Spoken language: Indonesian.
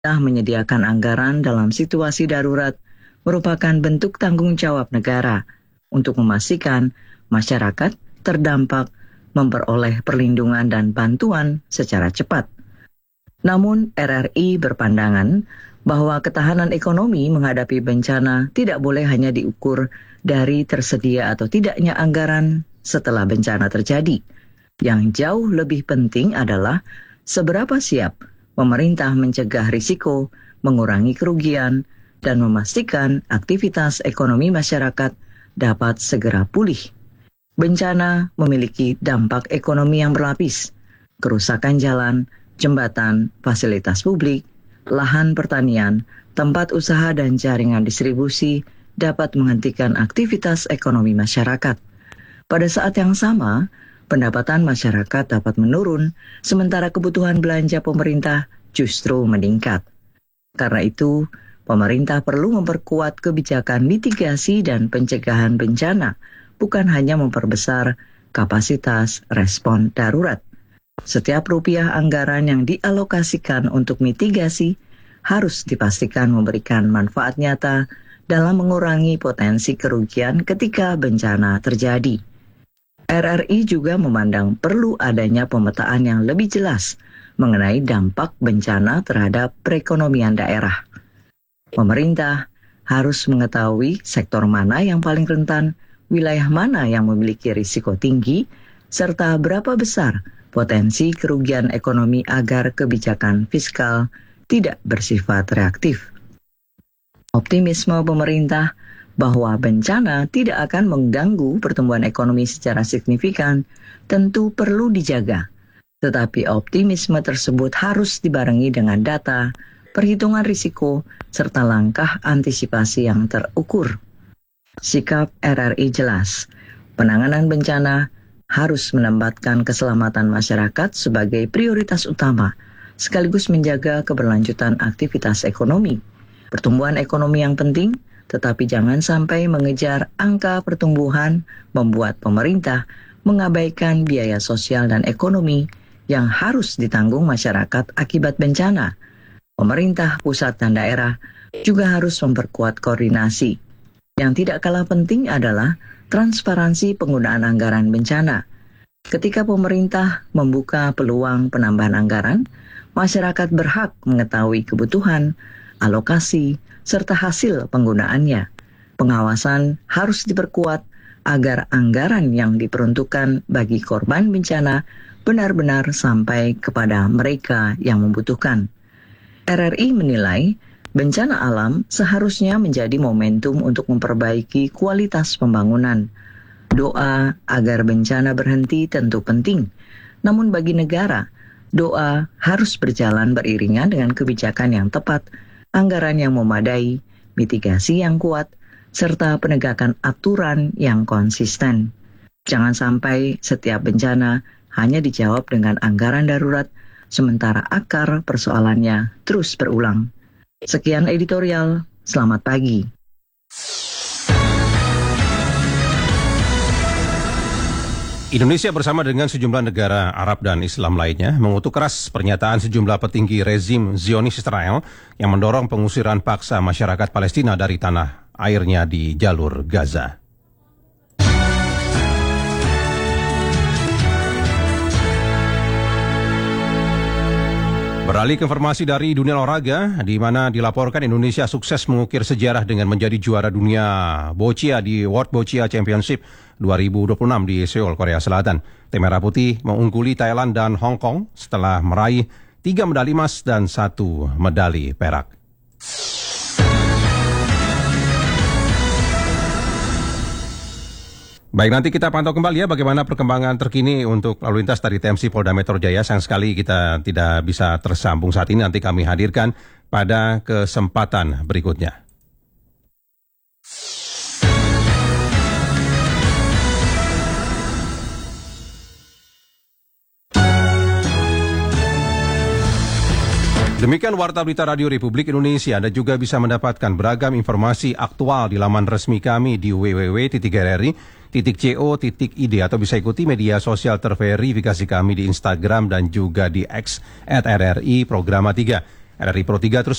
menyediakan anggaran dalam situasi darurat merupakan bentuk tanggung jawab negara untuk memastikan masyarakat terdampak memperoleh perlindungan dan bantuan secara cepat. Namun, RRI berpandangan bahwa ketahanan ekonomi menghadapi bencana tidak boleh hanya diukur dari tersedia atau tidaknya anggaran setelah bencana terjadi. Yang jauh lebih penting adalah seberapa siap pemerintah mencegah risiko, mengurangi kerugian, dan memastikan aktivitas ekonomi masyarakat dapat segera pulih. Bencana memiliki dampak ekonomi yang berlapis, kerusakan jalan, jembatan, fasilitas publik, lahan pertanian, tempat usaha dan jaringan distribusi dapat menghentikan aktivitas ekonomi masyarakat. Pada saat yang sama, pendapatan masyarakat dapat menurun, sementara kebutuhan belanja pemerintah justru meningkat. Karena itu, pemerintah perlu memperkuat kebijakan mitigasi dan pencegahan bencana, bukan hanya memperbesar kapasitas respon darurat. Setiap rupiah anggaran yang dialokasikan untuk mitigasi harus dipastikan memberikan manfaat nyata dalam mengurangi potensi kerugian ketika bencana terjadi. RRI juga memandang perlu adanya pemetaan yang lebih jelas mengenai dampak bencana terhadap perekonomian daerah. Pemerintah harus mengetahui sektor mana yang paling rentan, wilayah mana yang memiliki risiko tinggi, serta berapa besar potensi kerugian ekonomi agar kebijakan fiskal tidak bersifat reaktif. Optimisme pemerintah bahwa bencana tidak akan mengganggu pertumbuhan ekonomi secara signifikan tentu perlu dijaga. Tetapi optimisme tersebut harus dibarengi dengan data, perhitungan risiko, serta langkah antisipasi yang terukur. Sikap RRI jelas, penanganan bencana harus menempatkan keselamatan masyarakat sebagai prioritas utama, sekaligus menjaga keberlanjutan aktivitas ekonomi. Pertumbuhan ekonomi yang penting, tetapi jangan sampai mengejar angka pertumbuhan membuat pemerintah mengabaikan biaya sosial dan ekonomi yang harus ditanggung masyarakat akibat bencana. Pemerintah pusat dan daerah juga harus memperkuat koordinasi. Yang tidak kalah penting adalah transparansi penggunaan anggaran bencana. Ketika pemerintah membuka peluang penambahan anggaran, masyarakat berhak mengetahui kebutuhan, alokasi, serta hasil penggunaannya. Pengawasan harus diperkuat agar anggaran yang diperuntukkan bagi korban bencana benar-benar sampai kepada mereka yang membutuhkan. RRI menilai bencana alam seharusnya menjadi momentum untuk memperbaiki kualitas pembangunan. Doa agar bencana berhenti tentu penting, namun bagi negara, doa harus berjalan beriringan dengan kebijakan yang tepat, anggaran yang memadai, mitigasi yang kuat, serta penegakan aturan yang konsisten. Jangan sampai setiap bencana hanya dijawab dengan anggaran darurat, sementara akar persoalannya terus berulang. Sekian editorial, selamat pagi. Indonesia bersama dengan sejumlah negara Arab dan Islam lainnya mengutuk keras pernyataan sejumlah petinggi rezim Zionis Israel yang mendorong pengusiran paksa masyarakat Palestina dari tanah airnya di jalur Gaza. Beralih ke informasi dari dunia olahraga, di mana dilaporkan Indonesia sukses mengukir sejarah dengan menjadi juara dunia boccia di World Boccia Championship 2026 di Seoul, Korea Selatan. Tim Merah Putih mengungguli Thailand dan Hong Kong setelah meraih 3 medali emas dan 1 medali perak. Baik, nanti kita pantau kembali ya bagaimana perkembangan terkini untuk lalu lintas dari TMC Polda Metro Jaya. Sayang sekali kita tidak bisa tersambung saat ini, nanti kami hadirkan pada kesempatan berikutnya. Demikian Warta Berita Radio Republik Indonesia. Anda juga bisa mendapatkan beragam informasi aktual di laman resmi kami di www.rri.co.id atau bisa ikuti media sosial terverifikasi kami di Instagram dan juga di X @RRI Programa 3. RRI Pro 3 terus